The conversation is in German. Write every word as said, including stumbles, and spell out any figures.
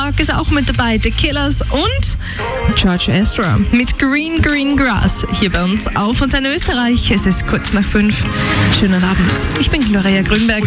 Park ist auch mit dabei, The Killers und George Ezra mit Green Green Grass hier bei uns auf Antenne Österreich. Es ist kurz nach fünf. Schönen Abend. Ich bin Gloria Grünberger.